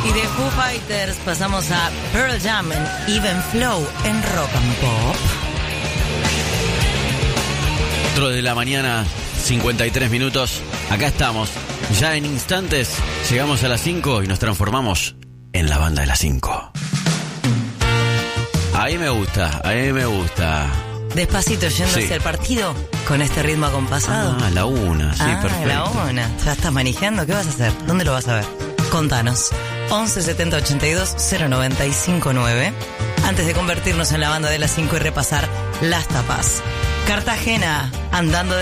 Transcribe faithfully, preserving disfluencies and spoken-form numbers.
Y de Foo Fighters pasamos a Pearl Jam en Even Flow en Rock and Pop. cuatro de la mañana, cincuenta y tres minutos. Acá estamos. Ya en instantes llegamos a las cinco y nos transformamos en la banda de las cinco. Ahí me gusta, ahí me gusta. Despacito yendo Sí. hacia el partido con este ritmo acompasado. Ah, la una, sí, ah, perfecto. la una. ¿Ya estás manejando? ¿Qué vas a hacer? ¿Dónde lo vas a ver? Contanos. once setenta ochenta y dos cero noventa y cinco nueve. Antes de convertirnos en la banda de las cinco y repasar las tapas. Cartagena, andando de